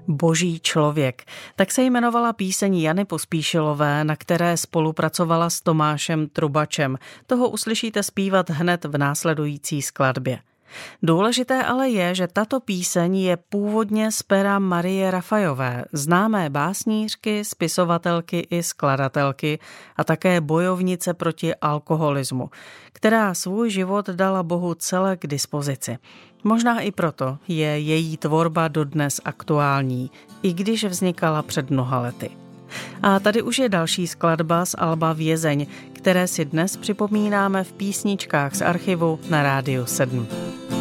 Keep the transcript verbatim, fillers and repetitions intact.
Boží člověk. Tak se jmenovala píseň Jany Pospíšilové, na které spolupracovala s Tomášem Trubačem. Toho uslyšíte zpívat hned v následující skladbě. Důležité ale je, že tato píseň je původně z pera Marie Rafajové, známé básnířky, spisovatelky i skladatelky a také bojovnice proti alkoholismu, která svůj život dala Bohu celé k dispozici. Možná i proto je její tvorba dodnes aktuální, i když vznikala před mnoha lety. A tady už je další skladba z alba Vězeň, které si dnes připomínáme v písničkách z archivu na Rádiu sedm.